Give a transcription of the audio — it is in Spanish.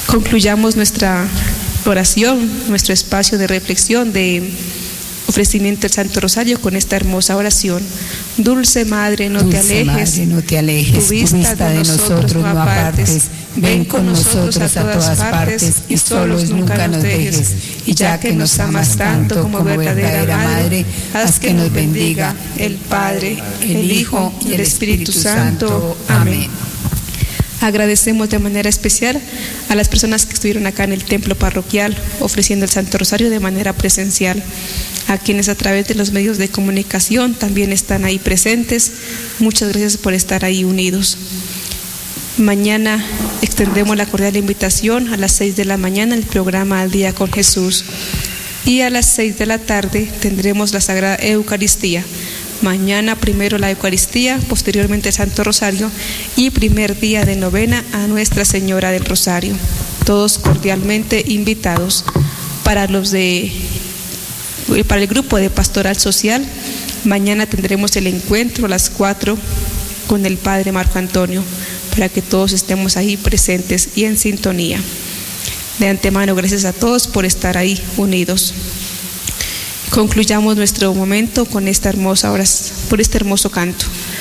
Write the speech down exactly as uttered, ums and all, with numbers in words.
Concluyamos nuestra oración, nuestro espacio de reflexión, de ofrecimiento del Santo Rosario con esta hermosa oración. Dulce Madre, no Dulce te alejes, Madre, no te alejes, tu vista, tu vista de, de nosotros no apartes, ven con nosotros a todas partes y solos nunca nos dejes. Y ya que nos amas tanto como verdadera Madre, haz que nos bendiga el Padre, el Hijo y el Espíritu Santo. Amén. Agradecemos de manera especial a las personas que estuvieron acá en el templo parroquial ofreciendo el Santo Rosario de manera presencial, a quienes a través de los medios de comunicación también están ahí presentes. Muchas gracias por estar ahí unidos. Mañana extendemos la cordial invitación a las seis de la mañana el programa Al Día con Jesús, y a las seis de la tarde tendremos la Sagrada Eucaristía. Mañana primero la Eucaristía, posteriormente el Santo Rosario y primer día de novena a Nuestra Señora del Rosario. Todos cordialmente invitados. Para los de, para el grupo de Pastoral Social, mañana tendremos el encuentro a las cuatro con el Padre Marco Antonio, para que todos estemos ahí presentes y en sintonía. De antemano, gracias a todos por estar ahí unidos. Concluyamos nuestro momento con esta hermosa oración, por este hermoso canto.